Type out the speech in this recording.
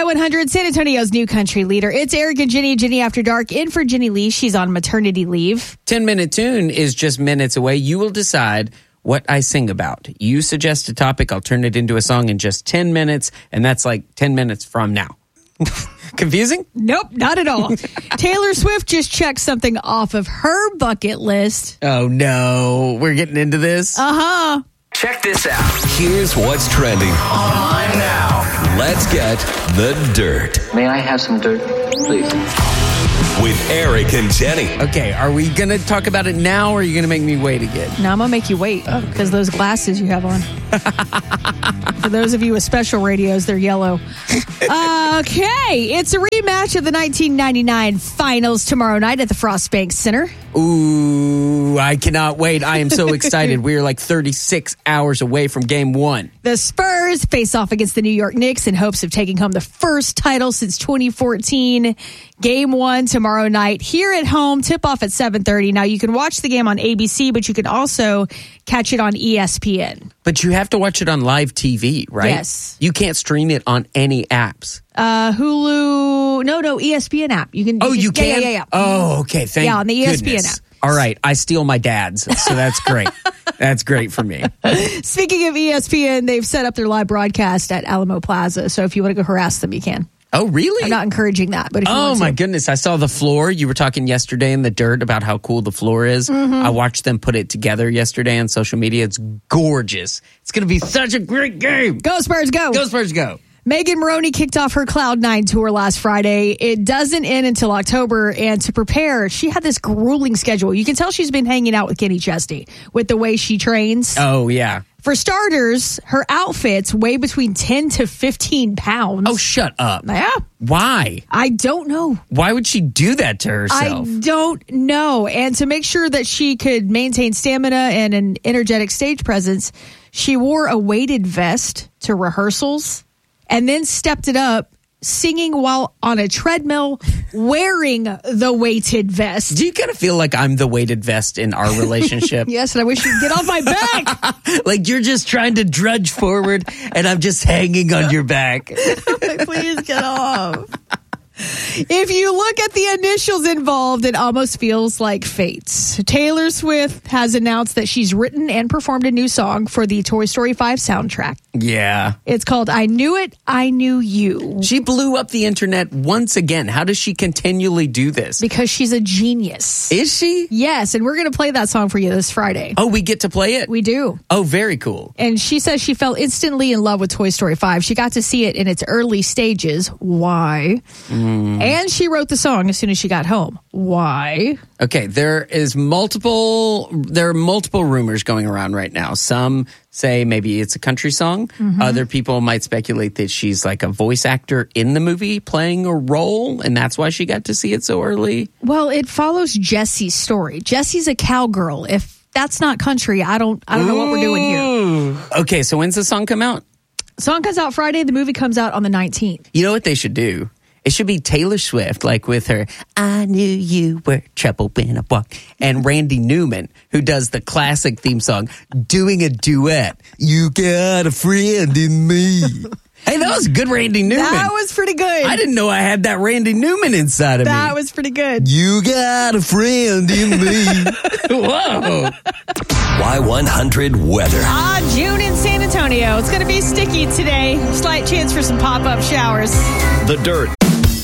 Y100, San Antonio's new country leader. It's Eric and Jenny After Dark, in for Jenny Lee. She's on maternity leave. 10-minute tune is just minutes away. You will decide what I sing about. You suggest a topic, I'll turn it into a song in just 10 minutes, and that's like 10 minutes from now. Confusing? Nope, not at all. Taylor Swift just checked something off of her bucket list. Oh, no. We're getting into this? Uh-huh. Check this out. Here's what's trending online now. Let's get the dirt. May I have some dirt, please? With Eric and Jenny. Okay, are we going to talk about it now, or are you going to make me wait again? No, I'm going to make you wait because those glasses you have on. For those of you with special radios, they're yellow. Okay, it's a rematch of the 1999 finals tomorrow night at the Frostbank Center. Ooh, I cannot wait. I am so excited. We're like 36 hours away from game one. The Spurs face off against the New York Knicks in hopes of taking home the first title since 2014. Game one tomorrow night here at home. Tip off at 7:30. Now, you can watch the game on ABC, but you can also catch it on ESPN. But you have to watch it on live TV, right? Yes. You can't stream it on any apps. Hulu. No, ESPN app. You can. You can? Yeah. Oh, okay. Thank on the ESPN goodness. app. All right. I steal my dad's, so that's great. That's great for me. Speaking of ESPN, they've set up their live broadcast at Alamo Plaza. So if you want to go harass them, you can. Oh, really? I'm not encouraging that. But if you oh, want to. My goodness. I saw the floor. You were talking yesterday in the dirt about how cool the floor is. Mm-hmm. I watched them put it together yesterday on social media. It's gorgeous. It's going to be such a great game. Go Spurs, go. Go Spurs, go. Megan Moroney kicked off her Cloud9 tour last Friday. It doesn't end until October, and to prepare, she had this grueling schedule. You can tell she's been hanging out with Kenny Chesney with the way she trains. Oh, yeah. For starters, her outfits weigh between 10 to 15 pounds. Oh, shut up. Yeah. Why? I don't know. Why would she do that to herself? I don't know. And to make sure that she could maintain stamina and an energetic stage presence, she wore a weighted vest to rehearsals and then stepped it up, singing while on a treadmill, wearing the weighted vest. Do you kind of feel like I'm the weighted vest in our relationship? Yes, and I wish you'd get off my back. Like you're just trying to drudge forward and I'm just hanging on your back. Please get off. If you look at the initials involved, it almost feels like fate. Taylor Swift has announced that she's written and performed a new song for the Toy Story 5 soundtrack. Yeah. It's called I Knew It, I Knew You. She blew up the internet once again. How does she continually do this? Because she's a genius. Is she? Yes, and we're going to play that song for you this Friday. Oh, we get to play it? We do. Oh, very cool. And she says she fell instantly in love with Toy Story 5. She got to see it in its early stages. Why? And she wrote the song as soon as she got home. Why? Okay, there are multiple rumors going around right now. Some say maybe it's a country song. Mm-hmm. Other people might speculate that she's like a voice actor in the movie playing a role, and that's why she got to see it so early. Well, it follows Jessie's story. Jessie's a cowgirl. If that's not country, I don't know what we're doing here. Okay, so when's the song come out? Song comes out Friday. The movie comes out on the 19th. You know what they should do? It should be Taylor Swift, like with her, I knew you were trouble when I walked, and Randy Newman, who does the classic theme song, doing a duet. You got a friend in me. Hey, that was good Randy Newman. That was pretty good. I didn't know I had that Randy Newman inside of me. That was pretty good. You got a friend in me. Whoa. Y100 weather. June in San Antonio. It's going to be sticky today. Slight chance for some pop-up showers. The dirt.